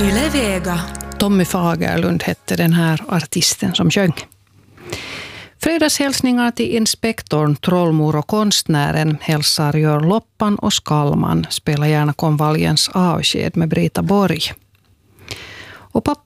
Yle Vega. Tommy Fagerlund hette den här artisten som sjöng. Fredagshälsningar till inspektorn, trollmor och konstnären hälsar Gör Loppan och Skallman. Spela gärna konvaljens avsked med Brita Borg. Och pappa